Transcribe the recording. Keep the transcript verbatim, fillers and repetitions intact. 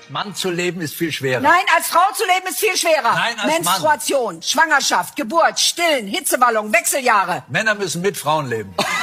Mann zu leben ist viel schwerer. Nein, als Frau zu leben ist viel schwerer. Nein, als Menstruation, Schwangerschaft, Geburt, Stillen, Hitzewallung, Wechseljahre. Männer müssen mit Frauen leben.